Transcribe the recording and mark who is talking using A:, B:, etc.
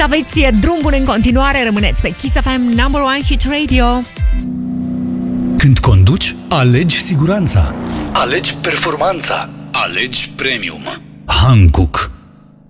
A: Să aveți drum bun în continuare, rămâneți pe Kiss FM number 1 Hit Radio.
B: Când conduci, alegi siguranța. Alegi performanța. Alegi premium. Hankook.